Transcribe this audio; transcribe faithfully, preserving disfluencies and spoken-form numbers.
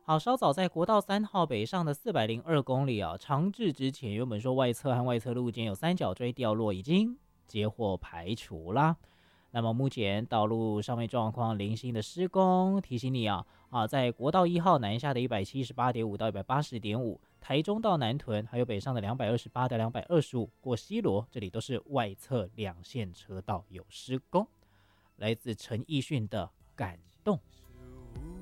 好，稍早在国道三号北上的四百零二公里啊，长治之前原本说外侧和外侧路肩有三角锥掉落，已经接获排除啦。那么目前道路上面状况零星的施工，提醒你啊啊，在国道一号南下的一百七十八点五到一百八十点五，台中到南屯，还有北上的两百二十八到两百二十五过西螺，这里都是外侧两线车道有施工。来自陈奕迅的《感动》。